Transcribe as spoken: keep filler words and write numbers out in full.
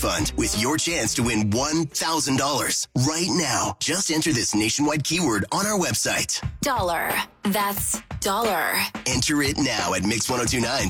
fund with your chance to win one thousand dollars. Right now, just enter this nationwide keyword on our website. Dollar. That's dollar. Enter it now at mix ten twenty-nine